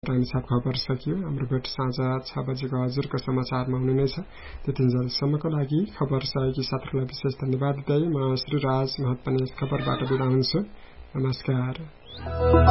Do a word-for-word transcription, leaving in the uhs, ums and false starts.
रामेछाप खबर सकियो। हाम्रो भेट साँझ छ बजेको हजुरको समाचारमा हुने नै छ। त्यतिन्जेलसम्मको लागि खबर सहयोगी साथीहरूलाई विशेष धन्यवाद दिँदै म श्रीराज महत पनि खबरबाट बिदा हुन्छु। नमस्कार।